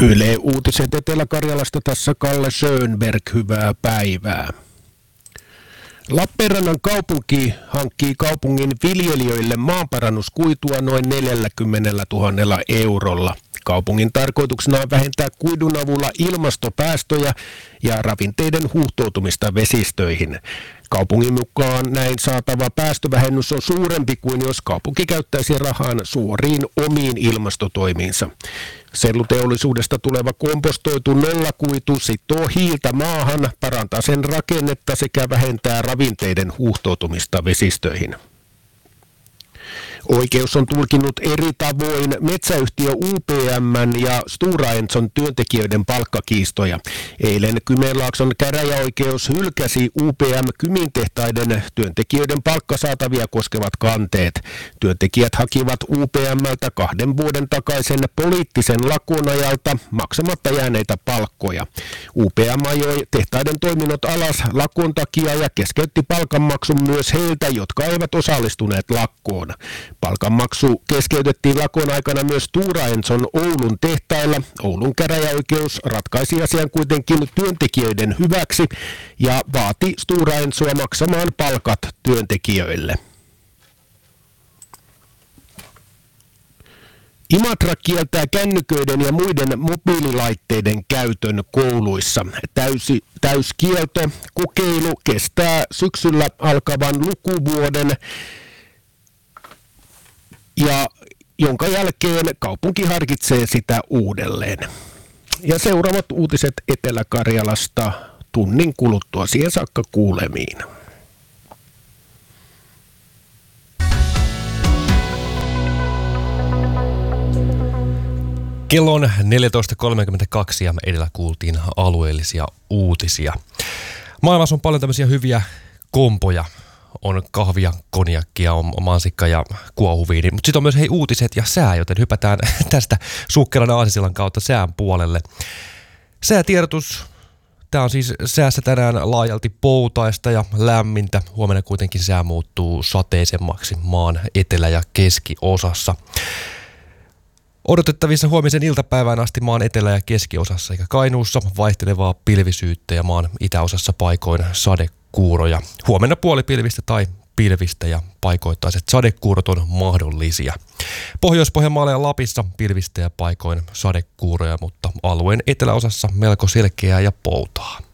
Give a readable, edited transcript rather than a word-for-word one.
Yle Uutiset Etelä-Karjalasta, tässä Kalle Schönberg, hyvää päivää. Lappeenrannan kaupunki hankkii kaupungin viljelijöille maanparannuskuitua noin 40 000 eurolla. Kaupungin tarkoituksena on vähentää kuidun avulla ilmastopäästöjä ja ravinteiden huuhtoutumista vesistöihin. Kaupungin mukaan näin saatava päästövähennys on suurempi kuin jos kaupunki käyttäisi rahan suoriin omiin ilmastotoimiinsa. Selluteollisuudesta tuleva kompostoitu nollakuitu sitoo hiiltä maahan, parantaa sen rakennetta sekä vähentää ravinteiden huuhtoutumista vesistöihin. Oikeus on tulkinnut eri tavoin metsäyhtiö UPM:n ja Stora Enson työntekijöiden palkkakiistoja. Eilen Kymenlaakson käräjäoikeus hylkäsi UPM-Kymin-tehtaiden työntekijöiden palkkasaatavia koskevat kanteet. Työntekijät hakivat UPM:ltä 2 vuoden takaisen poliittisen lakon ajalta maksamatta jääneitä palkkoja. UPM ajoi tehtaiden toiminnot alas lakon takia ja keskeytti palkanmaksun myös heiltä, jotka eivät osallistuneet lakkoon. Palkanmaksu keskeytettiin lakon aikana myös Stora Enson Oulun tehtailla. Oulun käräjäoikeus ratkaisi asian kuitenkin työntekijöiden hyväksi ja vaati Stora Ensoa maksamaan palkat työntekijöille. Imatra kieltää kännyköiden ja muiden mobiililaitteiden käytön kouluissa. Täyskielto kokeilu kestää syksyllä alkavan lukuvuoden, ja jonka jälkeen kaupunki harkitsee sitä uudelleen. Ja seuraavat uutiset Etelä-Karjalasta tunnin kuluttua. Siihen saakka kuulemiin. Kello on 14.32 ja edellä kuultiin alueellisia uutisia. Maailmassa on paljon tämmöisiä hyviä kompoja. On kahvia, konjakkia, on mansikka ja kuohuviini, mutta sitten on myös uutiset ja sää, joten hypätään tästä sukkelan aasisillan kautta sään puolelle. Säätiedotus. Tämä on siis säässä tänään laajalti poutaista ja lämmintä. Huomenna kuitenkin sää muuttuu sateisemmaksi maan etelä- ja keskiosassa. Odotettavissa huomisen iltapäivään asti maan etelä- ja keskiosassa sekä Kainuussa vaihtelevaa pilvisyyttä ja maan itäosassa paikoin sadekuuroja. Huomenna puolipilvistä tai pilvistä ja paikoittaiset sadekuurot on mahdollisia. Pohjois-Pohjanmaalla ja Lapissa pilvistä ja paikoin sadekuuroja, mutta alueen eteläosassa melko selkeää ja poutaa.